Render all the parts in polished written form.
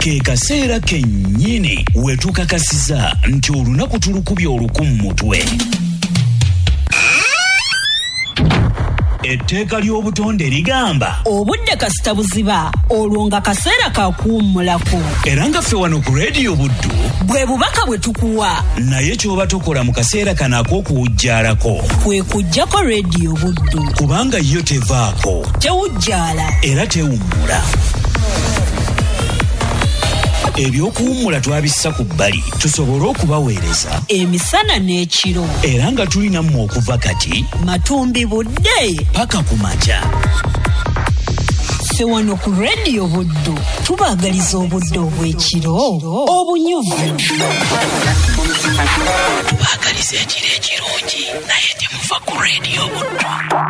ke kaseera kennyini wetukakasiza nti olunaku tulukubye olukumu mutwe. Etteeka ly'obutonde ligamba obudde kasita buziba olwo nga kaseera kakuwummulako. Era nga ffe wano ku Radio Buddu bwe bubaka bwe tukuwa, naye ky'oba tokola mu kaseera kano ak'okuwujjaalako kwe kujjako Radio Buddu, kubanga yo tevaako, tewujjaala era tewummula. Ebyokuwummula twabissa ku bbali tusobole okubaweereza emisana n'ekiro, era nga tulina mmwe okuva kati matumbi budde paka ku makya. Ffe wano ku Radio Buddu tubaagaliza obudde obw'ekiro obunyuvu. Tubaagaliza ekiro ekirungi naye temuva ku Radio Buddu.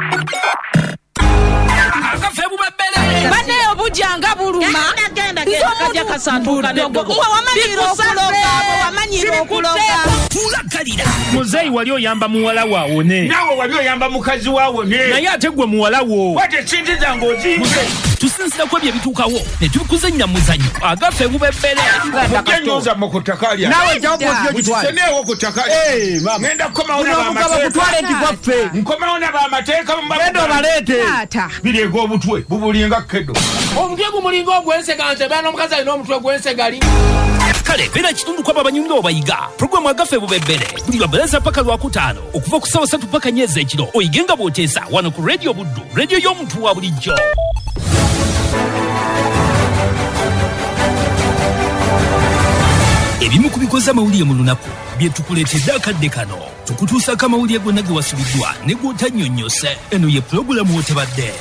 Akafe bubebere bane obujanga buluma nzokajja kasanduka ndogo wamanyira okuloga tulakalira muzeyi wali oyamba muwala waawone nawe wali oyamba mukazi waawone naye ate gwe muwala wo wate sinti zange ozimu tusinzirako ebyo ebituukawo ne tubikuzannya muzanyo agafe bubebere mugenyoza mukuttakalya nawe jakoseneewo kuttakalya ngenda kukomawo nabamateeka nkomawo nabamateeka genda obaleete birega obutwe bubulinga kedo omutwe gumulinga ogwensega nze baana omukazi alina omutwe gwensegali kale beera ekitundu kwabo abanyumya obayiga puroguramu agafe bubebere buli lwabalanza paka lwakutaano okuva ku ssaawa 3 paka nnyezi ekiro oyige nga bw'oteesa wano ku Radio Buddu, rediyo y'omuntu wa bulijjo. Ebimu ku bikoze amawulire mu lunaku bye tukuleetedde akadde kano tukutuusako amawulire gonna ge wasubiddwa ne gw'otannyonnyose. Eno ye pulogulamu Wootabadde.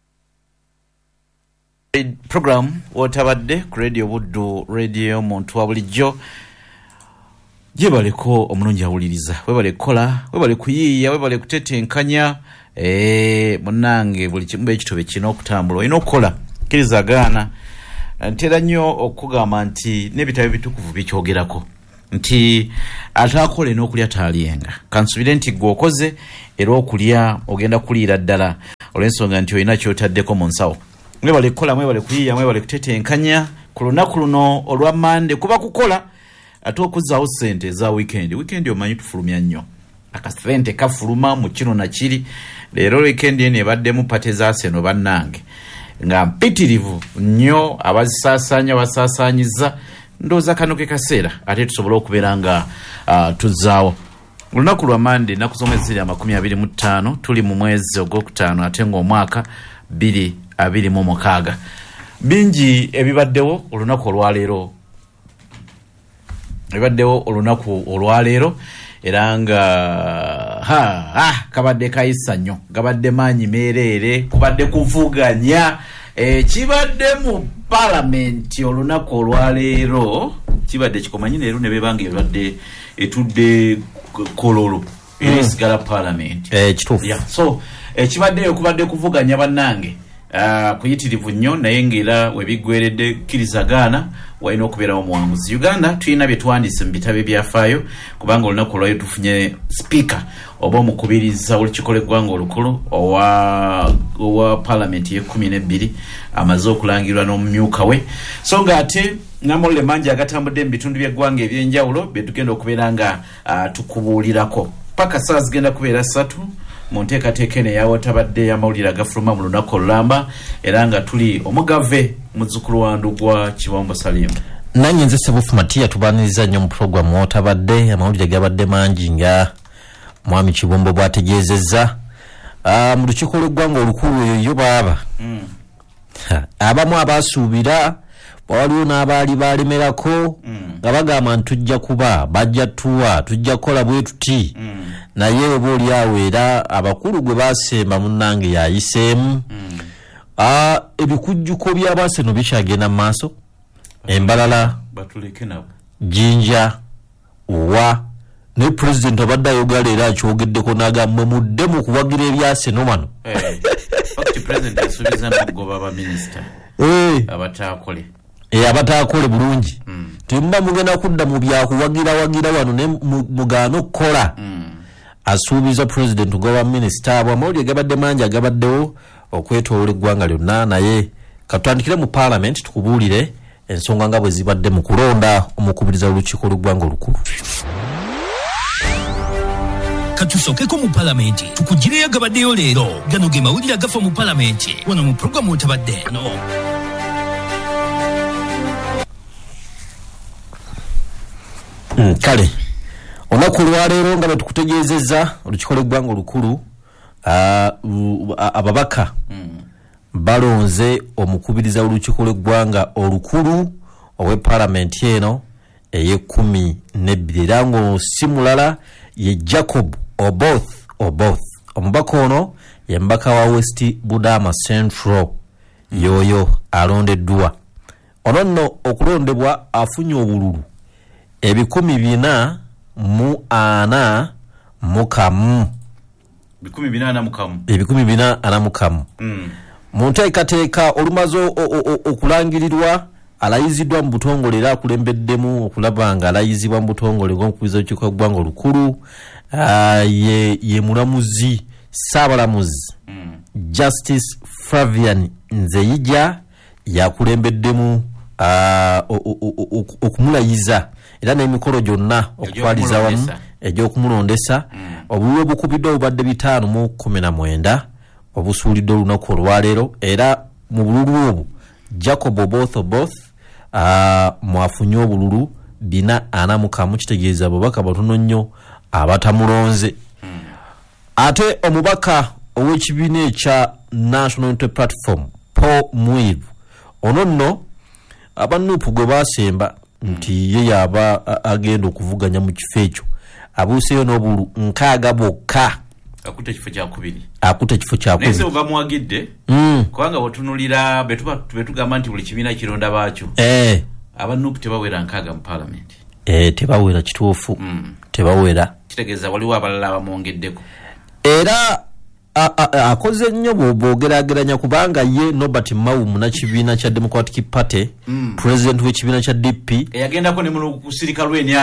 Program Wootabadde ku Radio Buddu, rediyo y'omuntu wa bulijjo. Gyebaleko omulungi awuliriza, webale kukola, webale kuyiiya, webale kutetenkanya. Munnange buli kimu ekitobe kino okutambula olina okukola kirizagaana. Ntera nnyo okugamba nti n'ebitabo bitukuvu bikyogerako nti ataakola n'okulya taalyenga. Kansubire nti gwe okoze era okulya ogenda kuliira ddala olw'ensonga nti olina kyotaddeko mu nsawo. Mwebale kukola, mwebale kuyiiya, mwebale kutetenkanya ku lunaku luno olwa Mande kuba kukola ate okuzzaawo ssente za weekend. Weekend omanyi tufulumya nnyo, akasente kafuluma mu kino na kiri. Leero weekend eno ebaddemu pate za Arsenal bannange nga mpitirivu nnyo, abazisaasaanya basaasaanyiza. Ndowooza kano ke kaseera ate tusobole okubeera nga tuzzaawo. Olunaku lwa Mande ennaku z'omwezi 25 tuli mu mwezi ogwokutaano ate ng'omwaka 2026. Bingi ebibaddewo olunaku olwaleero, era nga kabadde kayisa nnyo, gabadde maanyi meereere, kubadde kuvuganya. Kibadde mu Parliament olunaku olwaleero, kibadde kikomanyi leero ne bebanga ebadde etudde kololo esigala Parliament. Kituufu. So kibaddeyo kubadde kuvuganya bannange kuyitirivu nnyo, naye ng'era webiggweredde kirizagaana walina okubeerawo omuwanguzi. Uganda tulina bye tuwandiise mu bitabo ebyafaayo, kubanga olunaku olwayo tufunye sipiika oba omukubiriza olukiiko lw'eggwanga olukulu owa Parliament ye12 amaze okulangirwa n'omumyuka we. So ng'ate n'amawulire mangi agatambudde mu bitundu by'eggwanga eby'enjawulo bye tugenda okubeera nga tukubuulirako. Paka saa zigenda kubeera 3 mu nteekateeka eno eya Wootabadde amawulire agafuluma mu lunaku olulamba, era nga tuli omugave muzzukulu wa Ndugwa Kibombo Salim. Nange nze Sebufu Matiya tubaaniriza nnyo mu puroguramu Wootabadde. Amawulire gabadde mangi nga Mwami Kibombo bw'ategeezezza. Mu lukiiko lw'eggwanga olukulu eyo baaba abamu abaasuubira, waliwo n'abaali balemerako nga bagamba nti tujja kuba bajja tuwa tujja kukola bwe tuti. Naye oba oli awo era abakulu gwe baasemba munnange yayiseemu. Ebikujjuko by'Abaarsenal bikyagenda mu maaso. Embalala batuleke nabo Jinja wa ne president abadde ayogala era akyogeddeko n'agamba mudde mu kuwagira eby'Arsenal wano. Fakti president asuubiza n'okugoba abaminisita abataakole. Abataakole bulungi. Temuba mugenda kudda mu byakuwagira wano ne mugaana okukola. Asuubiza president ogoba minisita abo. Amawulire gabadde mangi agabaddewo okwetoola eggwanga lyonna, naye katutandikire mu Parliament tukubuulire ensonga nga bwe zibadde mu kulonda omukubiriza olukiiko lw'eggwanga olukulu. Katusokeko mu palamenti tukugireyo agabaddeyo leero. Gano ge mawulire agafa mu palamenti wano mu pulogulaamu wetabadde no. Kale olunaku lwaleero nga bwe tukutegeezezza olukiiko lw'eggwanga olukulu ababaka balonze omukubiriza olukiiko lw'eggwanga olukulu ow'epalamenti eno ey'12 era ng'osi mulala ye Jacob Oboth. Omubaka ono ye mbaka wa West Budama Central yoyo alondeddwa. Ono nno okulondebwa afunye obululu 440 mu nteekateeka olumaze okulangirirwa alayiziddwa mu butongole era akulembeddemu okulaba nga alayizibwa mu butongole ng'omukubiriza olukiiko lw'eggwanga olukulu ye mulamuzi saabalamuzi Justice Flavian Nzeyija yakulembeddemu okumulayiza era n'emikolo gyonna okutwaliza wamu egy'okumulondesa. Obululu obukubiddwa obubadde 519 obusuuliddwa olunaku olwaleero era mu bululu obwo Jacob Oboth mwafunye obululu 441 kitegeeza ababaka batono nnyo abatamulonze. Ate omubaka ow'ekibiina ekya National Unity Platform Paul Mwiru ono nno abanupu gwe baasemba nti ye yaba agenda okuvuganya mu kifo ekyo abuuseyo n'obulu 6 bokka akutte ekifo kyakubiri nese ova muwagidde kubanga wotunulira betugamba nti buli kibiina kironda baakyo abanupu tebawera 6 mu palamenti tebawera kituufu tebawera kitegeeza waliwo abalala abamwongeddeko era akoze nnyo bw'ogeraageranya kubanga ye Norbert Mao munakibiina kya Democratic Party president w'ekibiina kya DP yagendako ne mu kusirika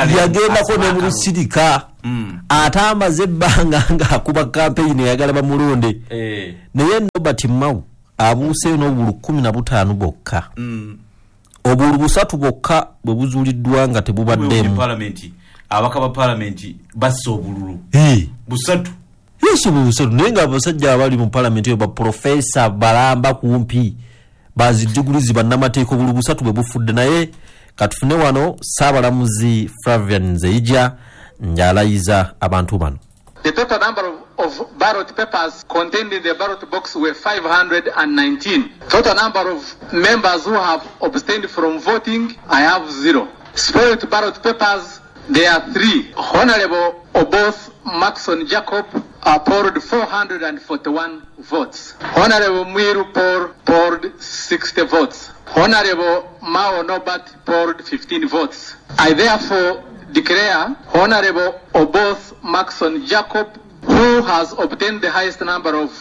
ate amaze ebbanga ng'akuba kampeyini eyagala bamulonde naye Norbert Mao abuuseyo n'obululu 15 bokka obululu 3 bokka bwe buzuuliddwa nga tebubaddemu abaka ba palamenti bassa obululu busatu naye nga abasajja abali mu palamenti eyo baprofesa balamba kumpi bazidigulizi bannamateeka obululu 3 bwe bufudde. Naye katufune wano saabalamuzi Flavian Nzeyija njalayiza abantu bano. The total number of ballot papers contained in the ballot box were 519. Total number of members who have abstained from voting, I have 0. Spoiled ballot papers, there are 3. Honorable Oboth Maxon Jacob polled 441 votes. Honorable Mwiru polled 60 votes. Honorable Mao Norbert polled 15 votes. I therefore declare Honorable Oboth Maxon Jacob, who has obtained the highest number of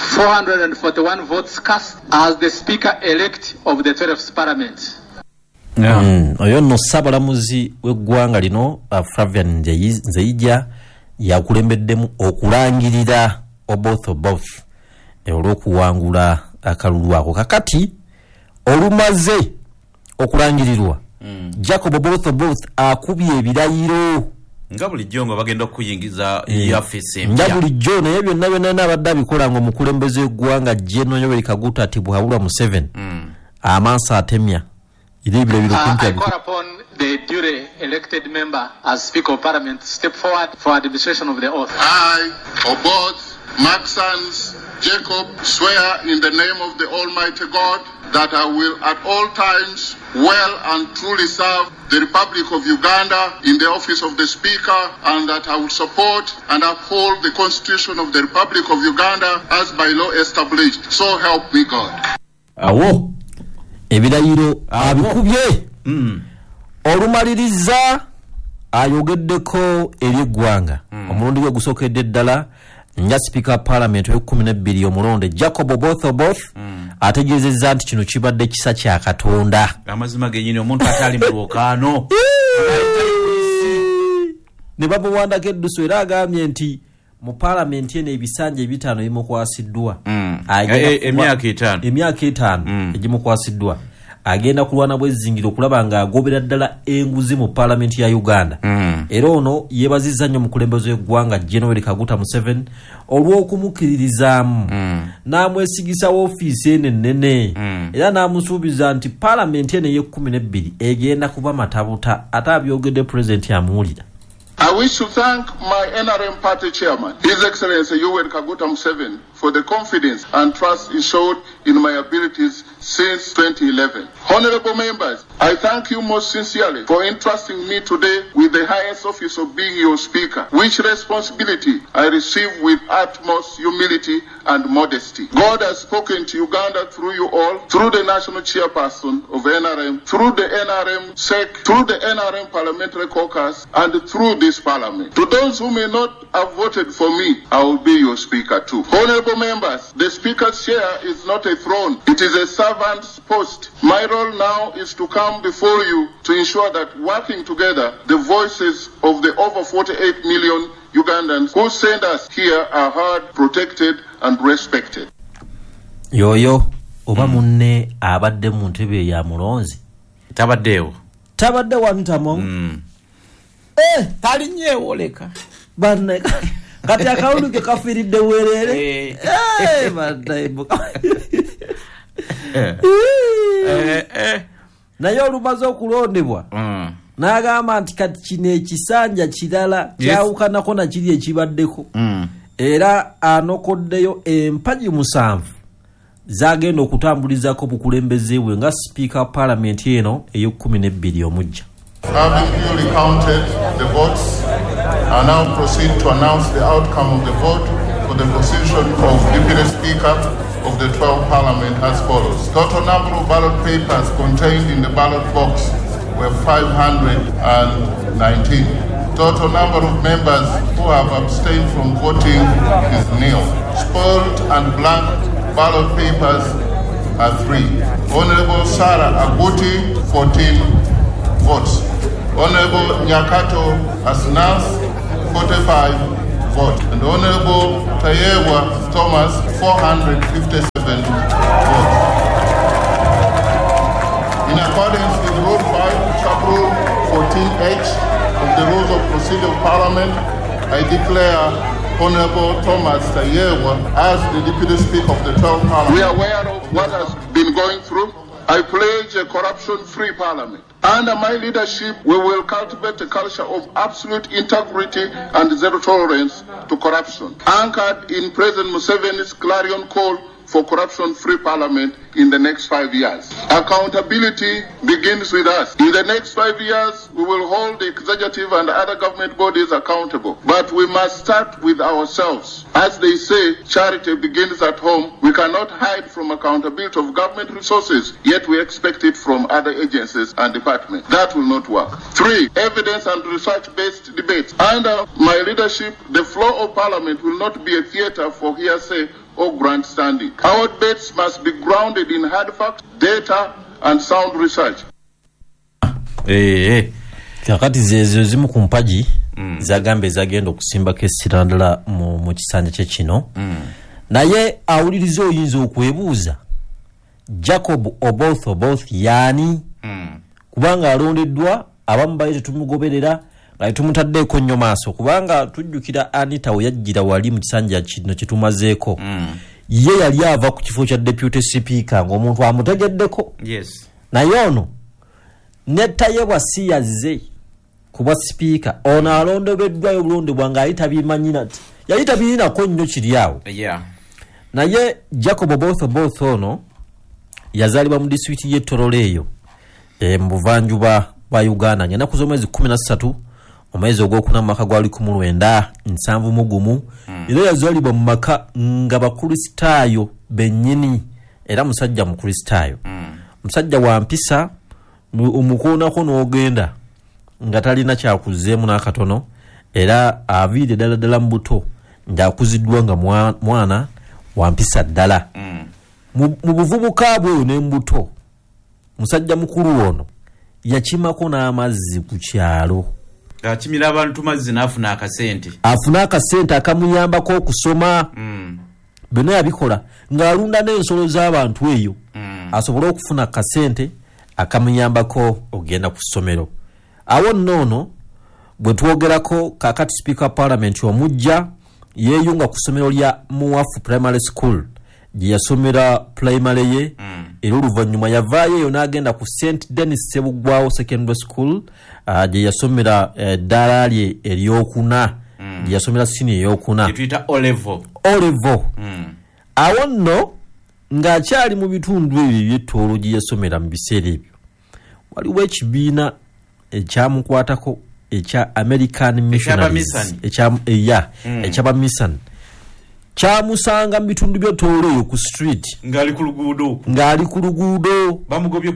441 votes cast, as the Speaker-elect of the 12th Parliament. Oyo nno saabalamuzi w'eggwanga lino Flavian Nzeyija yakulembeddemu okulangirira Oboth olw'okuwangula akalulu ako. Kakati olumaze okulangirirwa Jacob Oboth akubye ebirayiro nga bulijjo nga bagenda okuyingiza yafisi empya nga bulijjo naye byonna n'abadde abikola ng'omukulembeze w'eggwanga General Yoweri Kaguta Atibuhabulwa Museveni amansa atemya. I call upon the duly elected member as Speaker of Parliament to step forward for administration of the oath. I, Oboth Maxons Jacob, swear in the name of the Almighty God that I will at all times well and truly serve the Republic of Uganda in the office of the Speaker, and that I will support and uphold the Constitution of the Republic of Uganda as by law established. So help me God. Awo ebirayiro abikubye olumaliriza ayogeddeko eri eggwanga omulundi gwe gusookedde ddala nga Speaker Parliament w'e12 omulonde Jacob Oboth ategeezezza nti kino kibadde kisa kya Katonda. Amazima gennyini omuntu atali mu lwokaano ne bamuwandako eddusu era agambye nti mu Parliament eno ebisanja 5 ebimukwasiddwa emyaka 5 egimukwasiddwa agenda kulwana bwezingiro okulaba nga agobera ddala enguzi mu Parliament ya Uganda. Era ono yeebazizza nnyo mukulembeze w'eggwanga General Kaguta Museveni olw'okumukiririzaamu n'amwesigisa woofiisi eno ennene era n'amusuubiza nti Parliament eno ey'e12 egenda kuba matabuta ate abyogedde Pulezidenti amuwulira. I wish to thank my NRM party chairman, His Excellency Yoweri Kaguta Museveni, for the confidence and trust he showed in my abilities since 2011. Honorable members, I thank you most sincerely for entrusting me today with the highest office of being your speaker, which responsibility I receive with utmost humility and modesty. God has spoken to Uganda through you all, through the national chairperson of NRM, through the NRM SEC, through the NRM parliamentary caucus, and through this parliament. To those who may not have voted for me, I will be your speaker too. Honorable members, the speaker's chair is not a throne, it is a servant's post. My role now is to come before you to ensure that working together, the voices of the over 48 million Ugandans who send us here are heard, protected and respected. Yoyo oba munne abadde mu ntebe ya mulonzi tabaddeewo wantamo talinyeewo leka banne kati akawulu ke kafiiridde werere naye olumaze okulondebwa n'agamba nti kati kino ekisanja kirala kyawukanako na kiri ekibaddeko era anokoddeyo empagi 7 zagenda okutambulizako bukulembeze bwe nga Speaker of Parliament eno ey'e12 omujja. Having duly counted the votes, I now proceed to announce the outcome of the vote for the position of Deputy Speaker of the 12th Parliament as follows. Total number of ballot papers contained in the ballot box were 519. Total number of members who have abstained from voting is nil. Spoiled and blank ballot papers are 3. Honorable Sarah Aguti, 14 votes. Honorable Nyakato Asnas, 45 votes. And Honorable Tayewa Thomas, 457 votes. In accordance with Rule 5, Chapter 14H of the Rules of Procedure of Parliament, I declare Honorable Thomas Tayewa as the Deputy Speaker of the 12th Parliament. We are aware of what has been going through. I pledge a corruption-free parliament. Under my leadership, we will cultivate a culture of absolute integrity and zero tolerance to corruption, anchored in President Museveni's clarion call for corruption-free parliament in the next 5 years. Accountability begins with us. In the next 5 years, we will hold the executive and other government bodies accountable. But we must start with ourselves. As they say, charity begins at home. We cannot hide from accountability of government resources, yet we expect it from other agencies and departments. That will not work. 3, evidence and research-based debates. Under my leadership, the floor of parliament will not be a theater for hearsay or grandstanding. Our debates must be grounded in hard facts, data, and sound research. Kakati zezo zimu ku mpagi zagambe zagenda okusimbako essirandala mu kisanja kye kino naye awuliriza oyinza okwebuuza Jacob Oboth yaani kubanga alondeddwa abamu baye tetumugoberera nga tumutaddeeko nnyo maaso kubanga tujjukira Anita we yajjira wali mu kisanja kino kitumazeeko ye yali ava ku kifo kya Deputy Speaker ng'omuntu amutegeddeko naye ono netayebwa si yazze kuba Speaker ono alondebeddwayo bulondebwa nga yali tabirinako nnyo kiri awo naye Jacob Oboth ono yazaalibwa mu disitulikiti y'e Tororo eyo mu buvanjuba bwa Uganda ng'ennaku z'omwezi 13 omwezi ogwokuna mu maka gwali 1971 era yazaalibwa mu maka nga bakristaayo bennyini era musajja mukristaayo musajja wa mpisa omukoonako n'ogenda nga talina kyakuzeemu n'akatono era aviire ddala mu buto ng'akuziddwa nga mwana wa mpisa ddala mu buvubuka bwe ne mbuto musajja mukulu ono yakimako n'amazzi ku kyalo akimira abantu mazzi n'afuna akasente akamuyambako okusoma bino yabikola ng'alunda n'ensolo z'abantu eyo asobole okufuna akasente akamuyambako ogenda ku ssomero. Awo nnono bwe twogerako kakati Speaker Parliament omujja yeeyunga ku ssomero lya Muwafu Primary School gye yasomera primary ye era oluvannyuma yavaayo eyo n'agenda ku St. Denis Ssebuggwawo Secondary School gye yasomera eddaala lye eryokuna gye yasomera senior eyokuna tuyita O-level. Awo nno ng'akyali mu bitundu ebyo eby'ettoolo gye yasomera mu biseera ebyo waliwo ekibiina ekyamukwatako ekya American Missionaries eky'abamisan kyamusanga mu bitundu by'ettoolo eyo ku street ng'ali ku luguudo bamugobye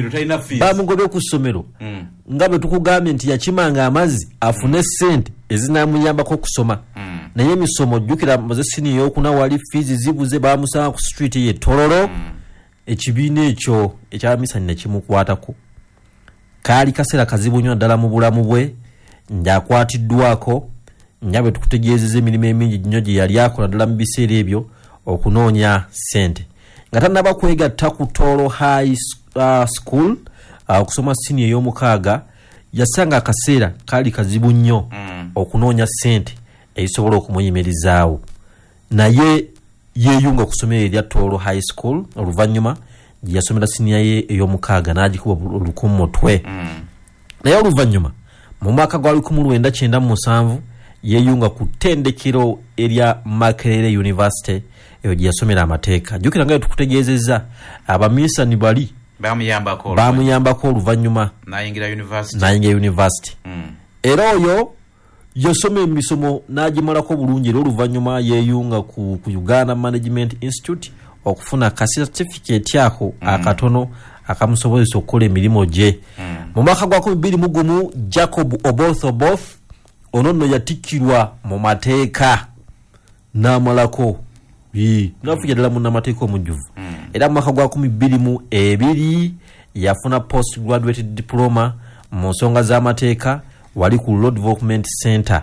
ku ssomero nga bwe tukugambye nti yakimanga amazzi afune ssente ezinaamuyambako okusoma naye emisomo jjukira maze siniya eyokuna wali fiizi zibuze bamusanga ku street y'etololo ekibiina ekyo ekyabamisani ne kimukwatako. Kaali kaseera kazibu nnyo naddala mu bulamu bwe ng'akwatiddwako nga bwe tukutegeezeza emirimu emingi nnyo gye yali akola ddala mu biseera ebyo okunoonya ssente nga tannaba kwegatta ku Tolo High School okusoma siniya ey'omukaaga. Yasanga akaseera kaali kazibu nnyo okunoonya ssente ezisobola okumuyimirizaawo naye yeeyunga ku ssomero erya Tolo High School oluvannyuma gye yasomera siniya ye ey'omukaaga n'agikuba olukumu mutwe. Naye oluvannyuma mu mwaka gwa 1997 yeeyunga ku ttendekero erya Makerere University eyo gye yasomera amateeka. Jjukira nga tukutegeezezza abaminsani bali bamuyambako oluvannyuma n'ayingira university. Era oyo yasoma emisomo n'agimalako bulungi era oluvannyuma yeeyunga ku Uganda Management Institute okufuna ka certificate ako akatono akamusobozesa okukola emirimu gye. Mu mwaka gwa 2021 Jacob Oboth ono nno yatikkirwa mu mateeka n'amalako nafuja ddala munnamateeka omujjuvu. Era mu mwaka gwa 2022 yafuna postgraduate diploma mu nsonga z'amateeka wali ku Road Development Center.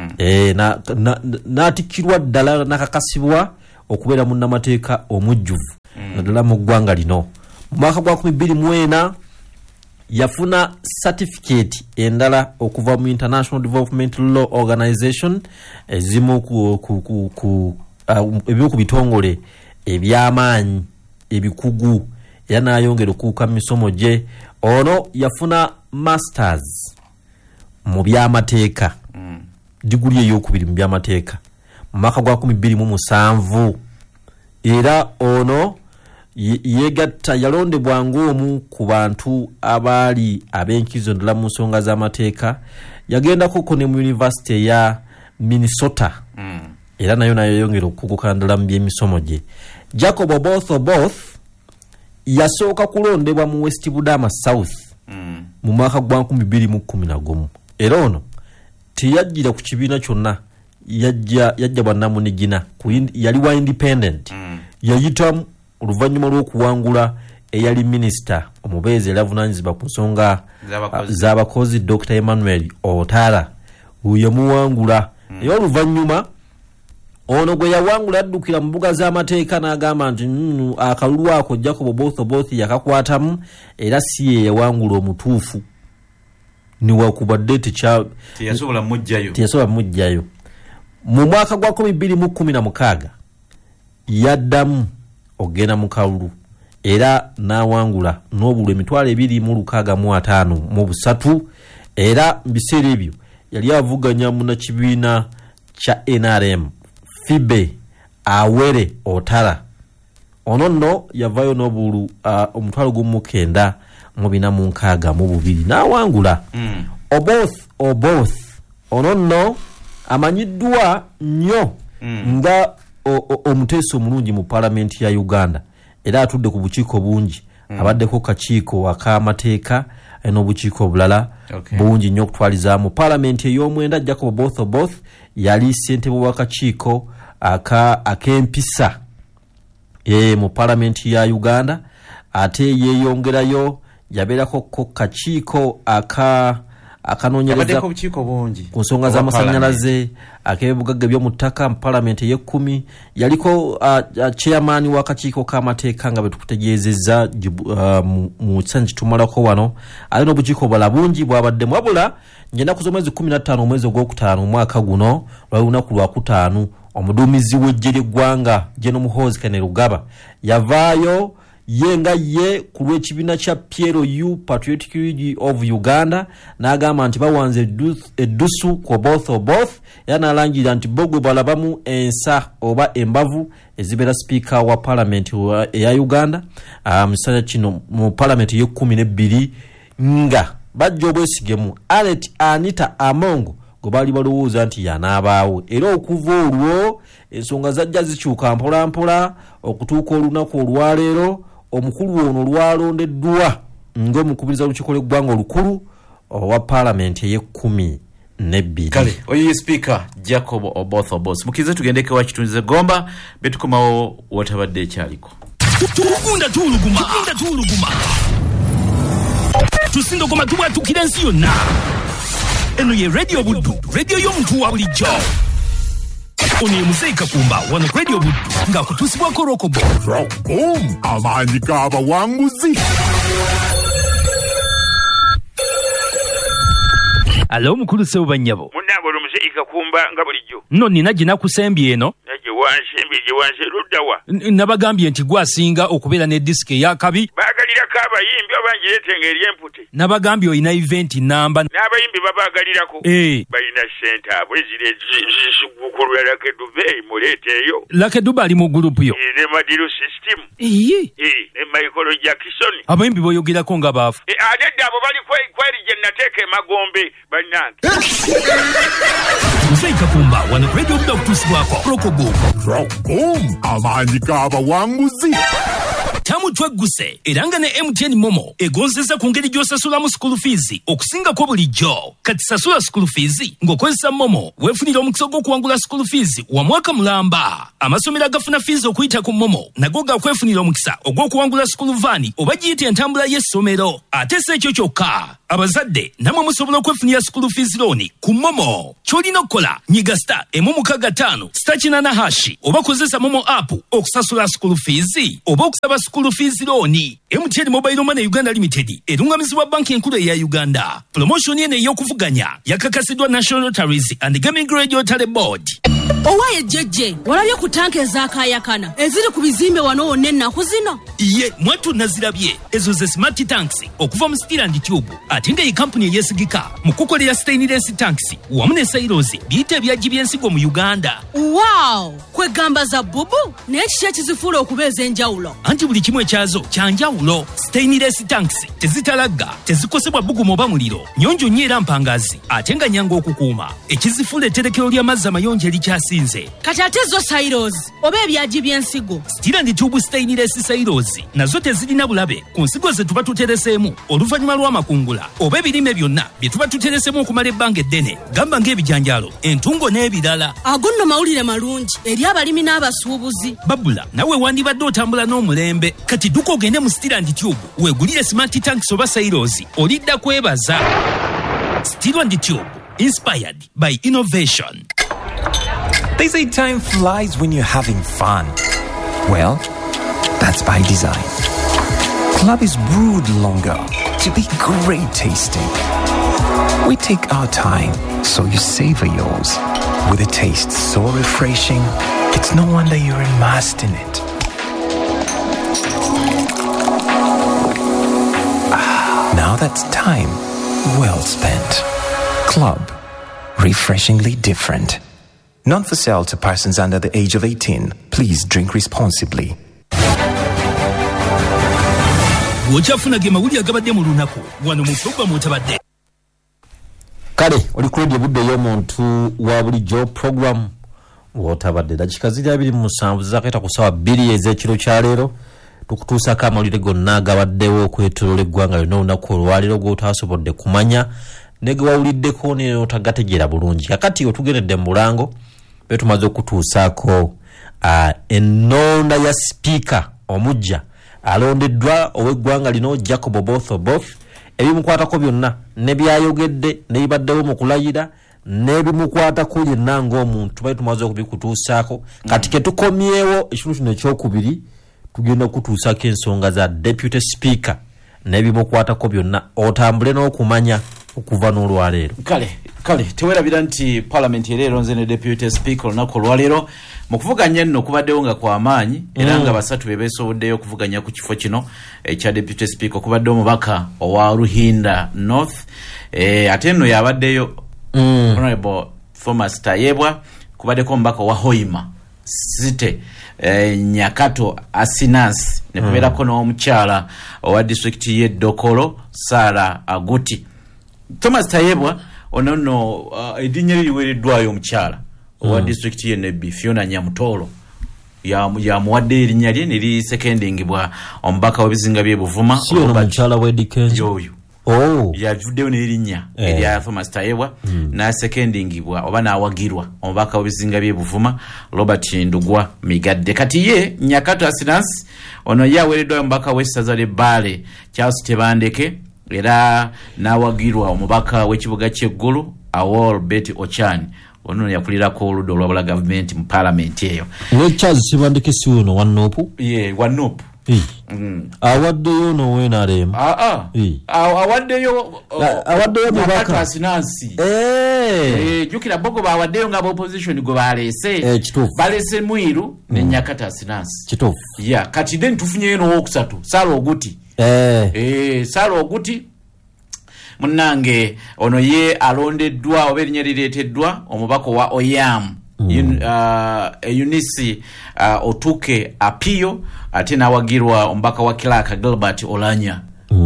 N'atikkirwa ddala nakakasibwa okubeera munnamateeka omujjuvu naddala mu ggwanga lino. Mu mwaka gwa 2024 yafuna certificate endala okuva mu International Development Law Organization ezimu ebimu ku bitongole eby'amaanyi ebikugu era n'ayongera okuuka mu misomo gye. Ono yafuna masters mu by'amateeka diguli ey'okubiri mu by'amateeka mu mwaka gwa 2007 era ono yegatta yalondebwa ng'omu ku bantu abaali ab'enkizo ddala mu nsonga z'amateeka. Yagendako ne mu University ya Minnesota era nayo yayongera okukuguka ddala mu by'emisomo gye. Jacob Oboth yasooka kulondebwa mu West Budama South mu mwaka gwa 2011 era ono teyajjira ku kibiina kyonna yajja bannamunigina yali wa independent yayitamu oluvannyuma lw'okuwangula eyali minisita omubeezi era avunaanyizibwa ku nsonga z'abakozi Dr. Emmanuel Otara yamuwangula naye oluvannyuma ono gwe yawangula addukira mu mbuga z'amateeka n'agamba nti akalulu ako Jacob Oboth yakakwatamu era si ye yawangula omutuufu niwakubadde teyasobola mujjayo. Mu mwaka gwa 2016 yaddamu ogenda mu kalulu era n'awangula n'obulwa 2,653 era mu biseera ebyo yali avuganya munnakibiina kya NRM Fibe Awere Otara. Ono nno yavaayo n'obulu 1,942 n'awangula. Oboth ono nno amanyiddwa nnyo nga omuteesi omulungi mu Parliament ya Uganda era atudde ku bukiiko bungi abaddeko kakiiko ak'amateeka n'obukiiko obulala bungi nnyo okutwalizaamu Parliament ey'omwenda. Jacob Oboth yali ssentebe w'akakiiko ak'empisa mu Parliament ya Uganda ate yeeyongerayo yabeerako kakiiko akanonyereza ku nsonga z'amasannyalaze ak'ebibugagga by'omu ttaka mu palamenti ey'ekkumi yaliko chairman w'akakiiko k'amateeka nga bwe tukutegeezezza mu kisanyi kitumalako wano ate n'obukiiko bwala bungi bwabaddemu wabula ng'ennaku z'omwezi 15 omwezi ogwokutaano omwaka guno lwali lunaku lwakutaano omuduumizi w'eggye ly'eggwanga General Muhoozi Kainerugaba yavaayo ye ku lw'ekibiina kya PLU Patriotic League of Uganda n'agamba nti bawanze eddusu ku both era n'alangira nti bo gwe balabamu ensa oba embavu ezibeera sipiika wa palamenti eya Uganda mu kiseera kino mu palamenti y'e12 nga bajja obwesigemu Anita Amongo gwe baali balowooza nti yanaabaawo era okuva olwo ensonga zajja zikyuka mpolampola okutuuka olunaku olwaleero omukulu ono lwalondeddwa ng'omukubiriza olukiiko lw'eggwanga olukulu owa palamenti ey'e12. Kale oyo speaker Jacob Oboth Obos mukize tugendeke wa kitunze gomba betukomawo watabadde ekyaliko tukunda tuluguma tusinga goma tubwatukira ensi yonna eno ye radio buddu radio y'omuntu wa bulijjo Oni Museika Kumba wano Radio Buddu nga kutusibwako Rokobo amaanyi g'abawanguzi. Alo mukulu Seuba Nnyabo Munango Museika Kumba nga bulijjo nno nina gye nakusembye eno gye wanse luddawa nabagambye nti gwasinga okubeera ne disiki ey'akabi baagalirako abayimbi abanjireetenga ery'empute nabagambye olina event namba n'abayimbi babaagalirako balina ssente abo ezirezisugukulwa Lakeduve muleeteeyo Lakeduve ali mu gurupu yo ne Madilu System ne Michael Jackson abayimbi boyogerako nga baafu ate dda abo bali kweri gye nateeka emagombe bannange Museika Kumba wano Radio Buddu okutusibwako Rokobo amaanyi g'abawanguzi. Tamutwegguse era nga ne MTN Momo egonzeza ku ngeri gy'osasulamu school fees okusingako bulijjo kati sasula school fees ng'okozesa Momo weefunira omukisa gw'okuwangula school fees wa mwaka mulamba amasomero agafuna fees okuyita ku Momo nago gakwefunira omukisa ogw'okuwangula school van oba giyita entambula y'essomero ate si ekyo kyokka abazadde namwe musobola okwefunira school fees loan ku Momo ky'olina okukola nyiga *165 *8# oba kozesa Momo app okusasula school fees oba okusaba school fees loan. MTN Mobile Money Uganda Limited erungamizibwa banki enkulu eya Uganda. Promotion eno ey'okuvuganya yakakasidwa National Lotteries and Gaming Regulatory Board. Owaye jeje walabye ku tanke ezakayakana eziri ku bizimbe wano wonna ennaku zino ye mwatu nazirabye ezo ze smart tanks okuva mu Steel and Tube ate nga ye company eyesigika mu kukolera stainless tanks wamu ne silos biyite ebyagi by'ensigo mu Uganda. Wow kwegamba za bubu n'ekiki ekizifuula okubeeza enjawulo anti buli kimu ekyazo kyanjawulo. Stainless tanks tezitalagga tezikosebwa bugumu oba muliro nyonjo nnyo era mpangazi ate nga nyanga okukuuma ekizifuula etterekero ly'amazzi amayonjo erikyasinze kati ate zo silos oba ebyagi by'ensigo Steel and Tube stainless silos nazo tezirina bulabe ku nsigo ze tuba tutereseemu oluvannyuma lw'amakungula oba ebirime byonna bye tuba tutereseemu okumala ebbanga eddene gamba ng'ebijanjaalo entungo n'ebirala. Ago nno mawulire malungi eri abalimi n'abasuubuzi. Babula nawe wandibadde otambula n'omulembe kati duka ogende mu Steel and Tube weegulire smart tanks oba silos olidda kwebaza. Steel and Tube inspired by innovation. They say time flies when you're having fun. Well, that's by design. Club is brewed longer to be great tasting. We take our time, so you savor yours. With a taste so refreshing, it's no wonder you're immersed in it. Now that's time well spent. Club, refreshingly different. Not for sale to persons under the age of 18. Please drink responsibly. Wochafuna ge mawuli agabadde mu lunaku wano mu program otabadde. Kale oli ku Radio Buddu y'omuntu wa bulijjo program wotabadde dakika ziri 27 zaketa ku sawa 2 ez'ekiro kya leero tukutuusako amawulire gonna agabaddewo okwetoloola eggwanga lyonna olunaku olwaleero gw'otaasobodde kumanya ne ge wawuliddeko n'otagategeera bulungi. Kakati otugendedde mu mulango be tumaze okutuusaako ennonda ya sipiika omujja alondeddwa ow'eggwanga lino Jacob Oboth ebimukwatako byonna ne byayogedde ne bibaddewo mu kulayira n'ebimukwatako yenna ng'omuntu bali tumaze okubikutuusaako kati ke tukomyewo ekintu kino ekyokubiri tugenda kutuusako ensonga za deputy speaker n'ebimukwatako byonna otambule n'okumanya okuva n'olwaleero kale tewerabira nti parliament era eronze ne deputy speaker olunaku olwaleero mu kuvuganya nno kubaddewo nga kw'amaanyi era nga basatu be beesoboddeyo okuvuganya ku kifo kino ekya deputy speaker kubaddewo omubaka owa Ruhinda North ate nno yabaddeyo Honorable Thomas Tayebwa kubaddeko omubaka owa Hoima City Nyakato Asinas ne kubeerako n'omukyala owa district y'e Dokolo Sara Aguti. Thomas Tayebwa ono edinnya liriweereddwayo omukyala owa district y'e Nebbi Fiona Nyamutolo yamuwadde erinnya lye ne lisekendingibwa omubaka w'ebizinga by'e Buvuma omukyala w'edikenzo yoyo yavuddeyo n'erinnya erya Thomas Tayebwa n'asekendingibwa oba n'awagirwa omubaka w'ebizinga by'e Buvuma Robert Ndugwa Migadde. Kati ye Nyakato Asinas ono ye aweereddwayo omubaka w'essaza ly'Ebbaale Charles Tebandeke era n'awagirwa omubaka w'ekibuga ky'Eggulu Awol Betty Ochan ono yakulirako oludda olwabula gavumenti mu parliament eyo. Ne Charles Tebandeke si ono Wanupu? Wanupu. Awaddeyo no wenarem. Awaddeyo mubaka Asinansi. Jukira bogo bawaddeyo nga opposition go balese. Balese Mwiru ne Nyakata Asinansi. Kitufu. Kati den tufunye no wokusatu. Salo Oguti. Salo Oguti munange ono ye alondeddwa oberinnya lireeteddwa omubaka wa Oyam Eunice Otuke Apio ate n'awagirwa omubaka wa Clark Gilbert Olanya.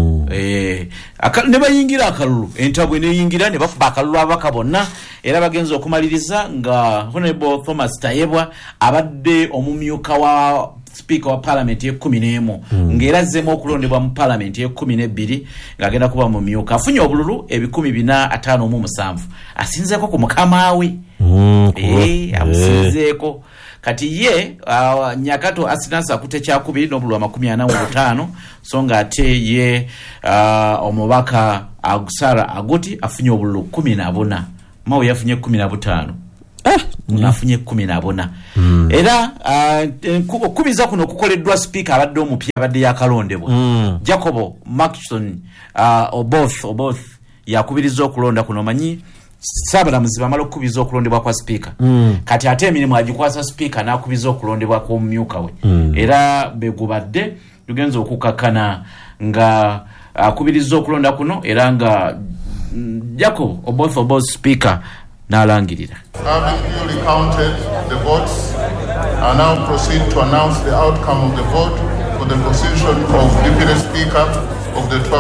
Ne bayingira akalulu entabwe neyingira ne bafuba akalulu abaka bonna era bagenza okumaliriza nga Honorable Thomas Tayebwa abadde omumyuka wa Speaker wa Parliament ye 11 ngera zemo okulondebwa mu Parliament ye 12 ngagenda kuba mu myuka afunye obululu 457 asinzeko ku mukama we amusinzeko kati ye Nyakato Asinas akute kyakubiri n'obululu 45 so nga ate ye omubaka Sara Aguti afunye obululu 14 mawe yafunye 15 nafunye 14 era okubiza kuno okukoleddwa speaker abadde omupya abadde yakalondebwa Jacobo Maxson Oboth yakubiriza okulonda kuno manyi Sabalamuzi bamala okubiza okulondebwa kwa speaker kati ate emirimu agikwasa speaker n'akubiza okulondebwa ku myuka we era begubadde tugenza okukakana nga akubiriza okulonda kuno era nga Jacob Oboth speaker n'alangirira. Having duly counted the votes, I now proceed to announce the outcome of the vote for the position of Deputy Speaker of the